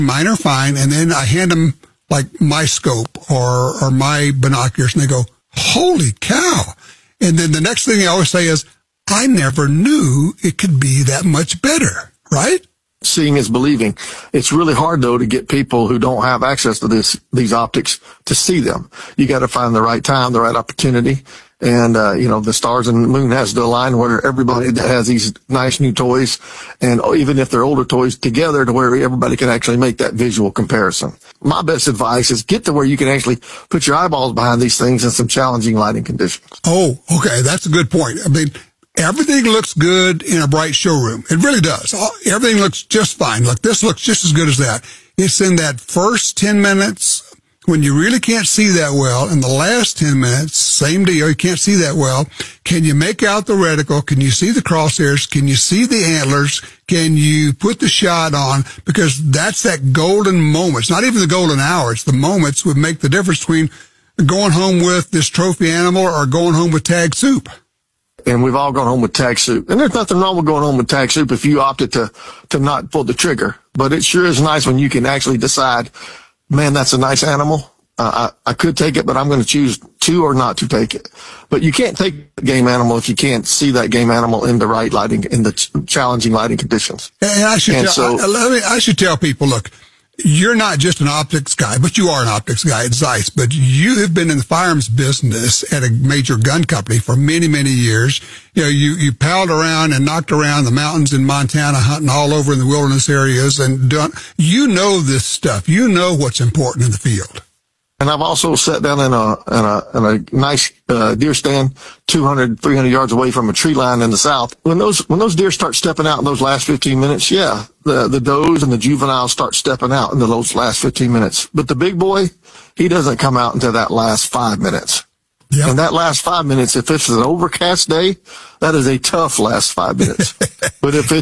Mine are fine. And then I hand them like my scope or my binoculars, and they go, holy cow. And then the next thing I always say is, I never knew it could be that much better, right? Seeing is believing. It's really hard, though, to get people who don't have access to these optics to see them. You got to find the right time, the right opportunity. And, the stars and the moon has to align where everybody that has these nice new toys, and even if they're older toys, together to where everybody can actually make that visual comparison. My best advice is get to where you can actually put your eyeballs behind these things in some challenging lighting conditions. Oh, okay. That's a good point. I mean, everything looks good in a bright showroom. It really does. Everything looks just fine. Look, this looks just as good as that. It's in that first 10 minutes when you really can't see that well. In the last 10 minutes, same deal. You can't see that well. Can you make out the reticle? Can you see the crosshairs? Can you see the antlers? Can you put the shot on? Because that's that golden moment. It's not even the golden hour. It's the moments would make the difference between going home with this trophy animal or going home with tag soup. And we've all gone home with tag soup. And there's nothing wrong with going home with tag soup if you opted to not pull the trigger. But it sure is nice when you can actually decide, man, that's a nice animal. I could take it, but I'm going to choose to or not to take it. But you can't take a game animal if you can't see that game animal in the right lighting, in the challenging lighting conditions. And I should tell people, look, you're not just an optics guy, but you are an optics guy at Zeiss. But you have been in the firearms business at a major gun company for many, many years. You palled around and knocked around the mountains in Montana, hunting all over in the wilderness areas, and you know this stuff. You know what's important in the field. And I've also sat down in a nice deer stand 200, 300 yards away from a tree line in the south. When those deer start stepping out in those last 15 minutes, the does and the juveniles start stepping out in those last 15 minutes. But the big boy, he doesn't come out until that last 5 minutes. Yep. And that last 5 minutes, if it's an overcast day, that is a tough last 5 minutes. But if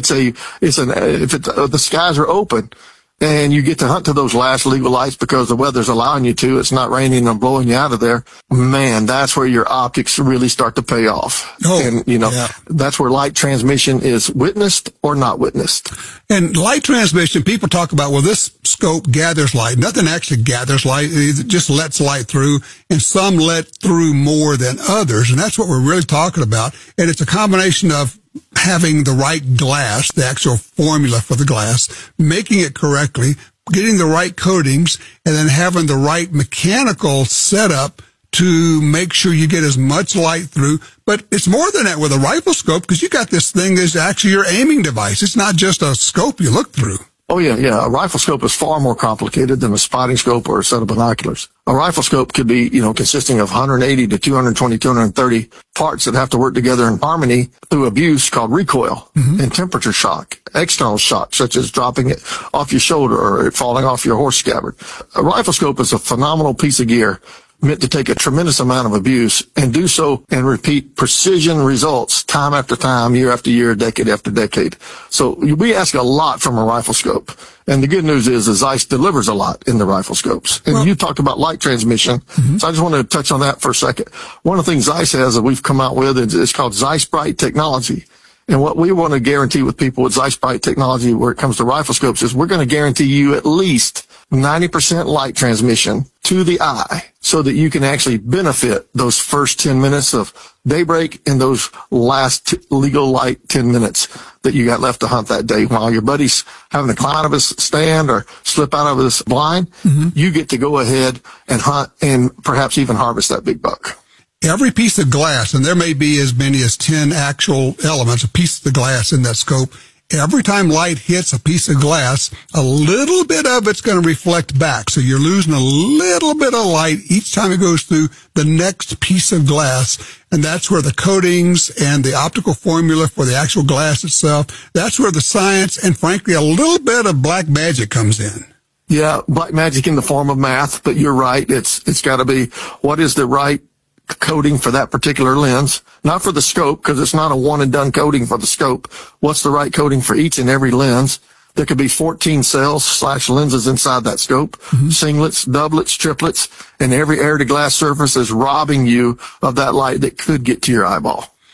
the skies are open, and you get to hunt to those last legal lights because the weather's allowing you to, it's not raining and blowing you out of there, man, that's where your optics really start to pay off. Oh, and, that's where light transmission is witnessed or not witnessed. And light transmission, people talk about, well, this scope gathers light. Nothing actually gathers light. It just lets light through, and some let through more than others. And that's what we're really talking about. And it's a combination of having the right glass, the actual formula for the glass, making it correctly, getting the right coatings, and then having the right mechanical setup to make sure you get as much light through. But it's more than that with a rifle scope, because you got this thing that's actually your aiming device. It's not just a scope you look through. Oh, yeah. A rifle scope is far more complicated than a spotting scope or a set of binoculars. A rifle scope could be, consisting of 180 to 220, 230 parts that have to work together in harmony through abuse called recoil and temperature shock, external shock, such as dropping it off your shoulder or it falling off your horse scabbard. A rifle scope is a phenomenal piece of gear meant to take a tremendous amount of abuse and do so and repeat precision results time after time, year after year, decade after decade. So we ask a lot from a rifle scope. And the good news is Zeiss delivers a lot in the rifle scopes. And you talked about light transmission. So I just wanted to touch on that for a second. One of the things Zeiss has that we've come out with is called Zeiss Bright technology. And what we want to guarantee with people with Zeiss Bright technology where it comes to rifle scopes is we're going to guarantee you at least 90% light transmission to the eye so that you can actually benefit those first 10 minutes of daybreak and those last legal light 10 minutes that you got left to hunt that day while your buddy's having to climb out of his stand or slip out of his blind. You get to go ahead and hunt and perhaps even harvest that big buck. Every piece of glass, and there may be as many as 10 actual elements, a piece of the glass in that scope, every time light hits a piece of glass, a little bit of it's going to reflect back. So you're losing a little bit of light each time it goes through the next piece of glass. And that's where the coatings and the optical formula for the actual glass itself, that's where the science and, frankly, a little bit of black magic comes in. Yeah, black magic in the form of math, but you're right. It's got to be what is the right coating for that particular lens, not for the scope, because it's not a one and done coating for the scope. What's the right coating for each and every lens? There could be 14 cells / lenses inside that scope, singlets, doublets, triplets, and every air to glass surface is robbing you of that light that could get to your eyeball.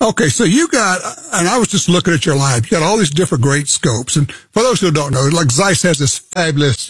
Okay, so you got, and I was just looking at your line, you got all these different great scopes. And for those who don't know, like Zeiss has this fabulous,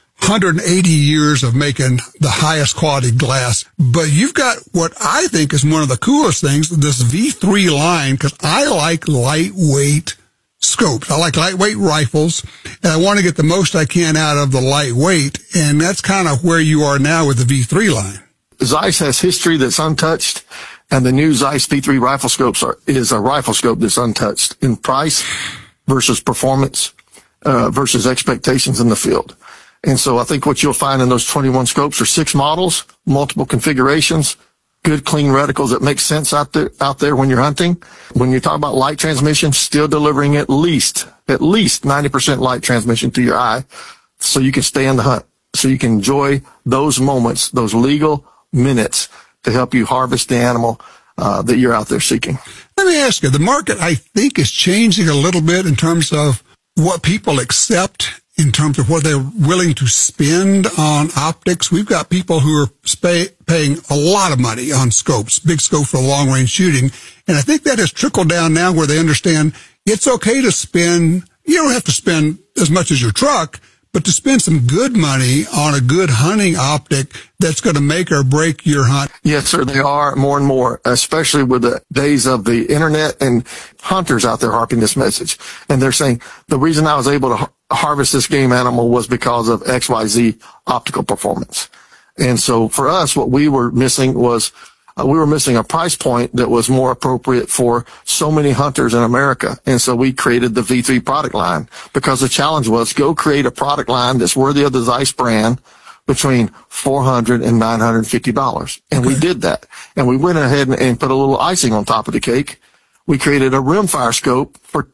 180 years of making the highest quality glass. But you've got what I think is one of the coolest things, this V3 line, because I like lightweight scopes. I like lightweight rifles, and I want to get the most I can out of the lightweight. And that's kind of where you are now with the V3 line. Zeiss has history that's untouched, and the new Zeiss V3 rifle scopes is a rifle scope that's untouched in price versus performance versus expectations in the field. And so I think what you'll find in those 21 scopes are 6 models, multiple configurations, good clean reticles that make sense out there when you're hunting. When you talk about light transmission, still delivering at least 90% light transmission to your eye so you can stay in the hunt, so you can enjoy those moments, those legal minutes to help you harvest the animal that you're out there seeking. Let me ask you, the market, I think, is changing a little bit in terms of what people accept, in terms of what they're willing to spend on optics. We've got people who are paying a lot of money on scopes, big scopes for long-range shooting. And I think that has trickled down now where they understand it's okay to spend, you don't have to spend as much as your truck, but to spend some good money on a good hunting optic that's going to make or break your hunt. Yes, sir. They are more and more, especially with the days of the internet and hunters out there harping this message. And they're saying the reason I was able to harvest this game animal was because of XYZ optical performance. And so for us, what we were missing was we were missing a price point that was more appropriate for so many hunters in America. And so we created the V3 product line because the challenge was go create a product line that's worthy of the Zeiss brand between $400 and $950. And we did that. And we went ahead and put a little icing on top of the cake. We created a rimfire scope for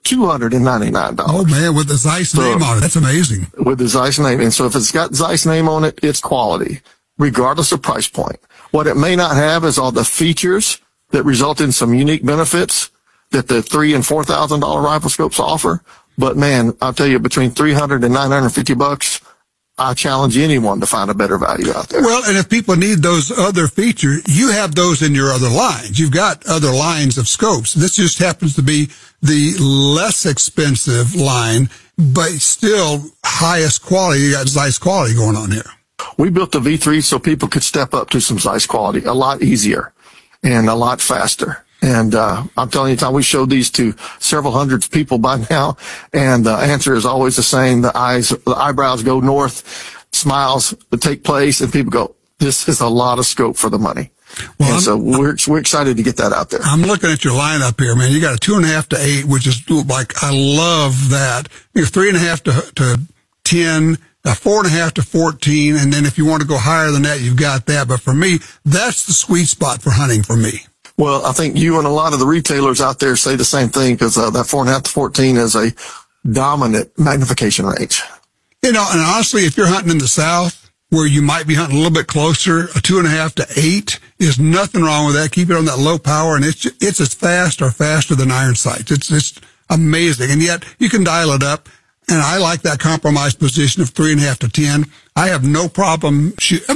$299. Oh man, with the Zeiss name on it. That's amazing. With the Zeiss name. And so if it's got Zeiss name on it, it's quality, regardless of price point. What it may not have is all the features that result in some unique benefits that the $3,000 and $4,000 rifle scopes offer. But man, I'll tell you, between $300 and $950, I challenge anyone to find a better value out there. Well, and if people need those other features, you have those in your other lines. You've got other lines of scopes. This just happens to be the less expensive line, but still highest quality. You got Zeiss quality going on here. We built the V3 so people could step up to some Zeiss quality a lot easier and a lot faster. And I'm telling you, Tom, we showed these to several hundreds of people by now, and the answer is always the same. The eyebrows go north, smiles take place, and people go, this is a lot of scope for the money. Well, and so we're excited to get that out there. I'm looking at your lineup here, man. You got a 2.5 to 8, which is like, I love that. You're 3.5 to 10. A 4.5 to 14, and then if you want to go higher than that, you've got that. But for me, that's the sweet spot for hunting for me. Well, I think you and a lot of the retailers out there say the same thing because that 4.5 to 14 is a dominant magnification range. And honestly, if you're hunting in the South, where you might be hunting a little bit closer, a 2.5 to 8 is nothing wrong with that. Keep it on that low power, and it's as fast or faster than iron sights. It's amazing, and yet you can dial it up. And I like that compromised position of 3.5 to 10. I have no problem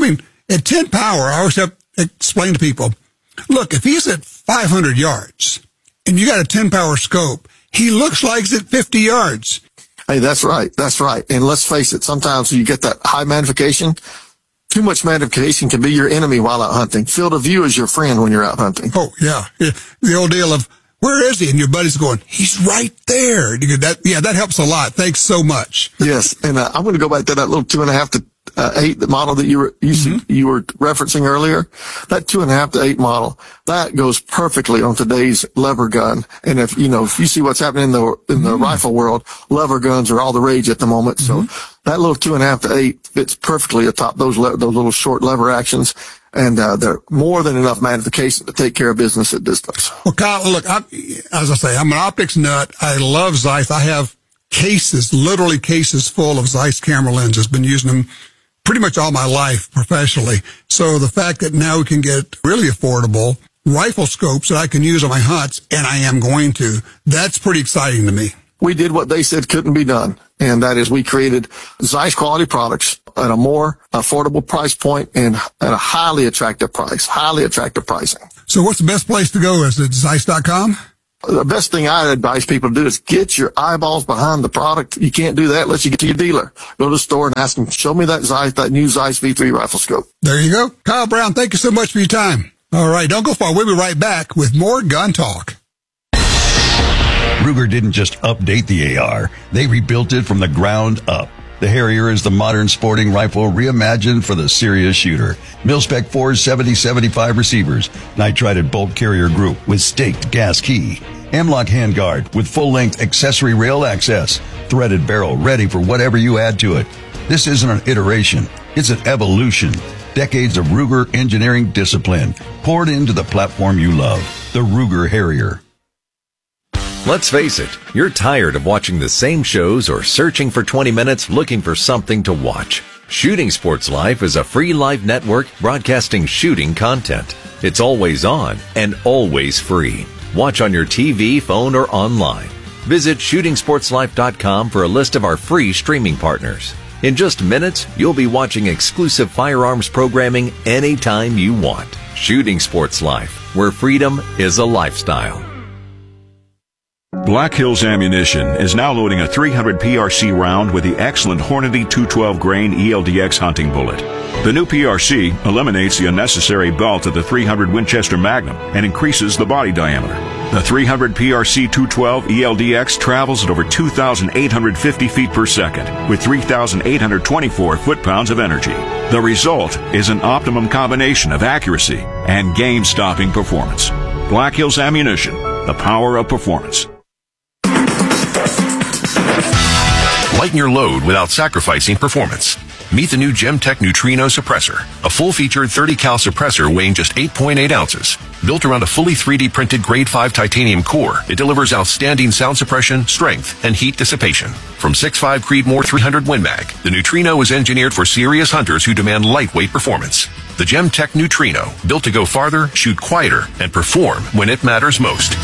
at 10 power, I always have to explain to people, look, if he's at 500 yards and you got a 10 power scope, he looks like he's at 50 yards. Hey, that's right. That's right. And let's face it, sometimes you get that high magnification. Too much magnification can be your enemy while out hunting. Field of view is your friend when you're out hunting. Oh, yeah. The old deal of, where is he? And your buddy's going, he's right there. That helps a lot. Thanks so much. Yes. And I'm going to go back to that little 2.5 to 8, the model that you were referencing earlier. That 2.5 to 8 model, that goes perfectly on today's lever gun. And if you see what's happening in the rifle world, lever guns are all the rage at the moment. So that little 2.5 to 8 fits perfectly atop those little short lever actions. And they're more than enough magnification to take care of business at distance. Well, Kyle, look, as I say, I'm an optics nut. I love Zeiss. I have literally cases full of Zeiss camera lenses. Been using them pretty much all my life professionally. So the fact that now we can get really affordable rifle scopes that I can use on my hunts, and I am going to, that's pretty exciting to me. We did what they said couldn't be done, and that is we created Zeiss quality products at a more affordable price point and at a highly attractive pricing. So what's the best place to go? Is it Zeiss.com? The best thing I advise people to do is get your eyeballs behind the product. You can't do that unless you get to your dealer. Go to the store and ask them, show me that new Zeiss V3 rifle scope. There you go. Kyle Brown, thank you so much for your time. All right, don't go far. We'll be right back with more Gun Talk. Ruger didn't just update the AR. They rebuilt it from the ground up. The Harrier is the modern sporting rifle reimagined for the serious shooter. Mil-spec 470-75 receivers, nitrided bolt carrier group with staked gas key, M-LOK handguard with full-length accessory rail access, threaded barrel ready for whatever you add to it. This isn't an iteration, it's an evolution. Decades of Ruger engineering discipline poured into the platform you love, the Ruger Harrier. Let's face it, you're tired of watching the same shows or searching for 20 minutes looking for something to watch. Shooting Sports Life is a free live network broadcasting shooting content. It's always on and always free. Watch on your TV, phone, or online. Visit shootingsportslife.com for a list of our free streaming partners. In just minutes, you'll be watching exclusive firearms programming anytime you want. Shooting Sports Life, where freedom is a lifestyle. Black Hills Ammunition is now loading a 300 PRC round with the excellent Hornady 212 grain ELDX hunting bullet. The new PRC eliminates the unnecessary belt of the 300 Winchester Magnum and increases the body diameter. The 300 PRC 212 ELDX travels at over 2,850 feet per second with 3,824 foot-pounds of energy. The result is an optimum combination of accuracy and game-stopping performance. Black Hills Ammunition, the power of performance. Lighten your load without sacrificing performance. Meet the new Gemtech Neutrino suppressor, a full-featured 30-cal suppressor weighing just 8.8 ounces. Built around a fully 3D printed grade 5 titanium core, it delivers outstanding sound suppression, strength, and heat dissipation. From 6.5 Creedmoor 300 Win Mag, the Neutrino is engineered for serious hunters who demand lightweight performance. The Gemtech Neutrino, built to go farther, shoot quieter, and perform when it matters most.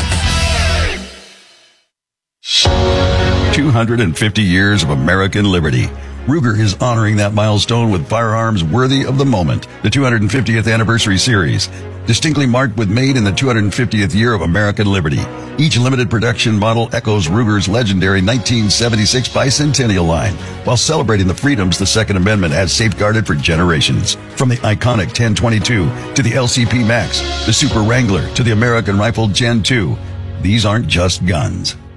250 years of American liberty. Ruger is honoring that milestone with firearms worthy of the moment. The 250th Anniversary Series, distinctly marked with made in the 250th year of American liberty. Each limited production model echoes Ruger's legendary 1976 bicentennial line, while celebrating the freedoms the Second Amendment has safeguarded for generations. From the iconic 1022 to the LCP Max, the Super Wrangler to the American Rifle Gen 2, these aren't just guns.